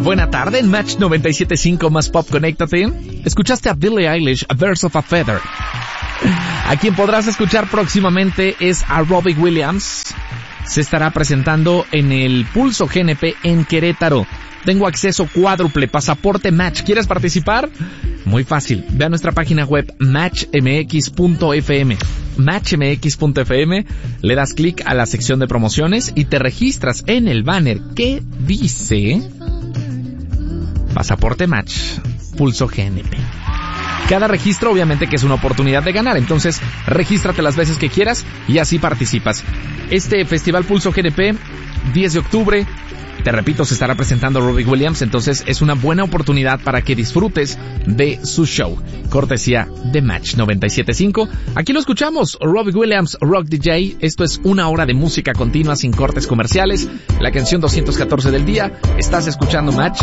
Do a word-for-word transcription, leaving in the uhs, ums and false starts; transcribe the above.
Buena tarde en Match noventa y siete punto cinco más Pop, conéctate. Escuchaste a Billie Eilish, A Birds of a Feather. A quien podrás escuchar próximamente es a Robbie Williams. Se estará presentando en el Pulso G N P en Querétaro. Tengo acceso cuádruple, pasaporte Match. ¿Quieres participar? Muy fácil. Ve a nuestra página web match m x punto f m. match m x punto f m. Le das clic a la sección de promociones y te registras en el banner que dice Pasaporte Match, Pulso G N P. Cada registro obviamente que es una oportunidad de ganar, entonces regístrate las veces que quieras y así participas. Este Festival Pulso G N P, diez de octubre, te repito, se estará presentando Robbie Williams, entonces es una buena oportunidad para que disfrutes de su show. Cortesía de Match noventa y siete punto cinco. Aquí lo escuchamos, Robbie Williams, Rock D J. Esto es una hora de música continua sin cortes comerciales. La canción doscientos catorce del día. Estás escuchando Match